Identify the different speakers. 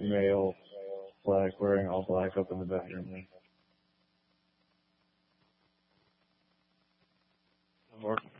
Speaker 1: male black wearing all black up in the bedroom.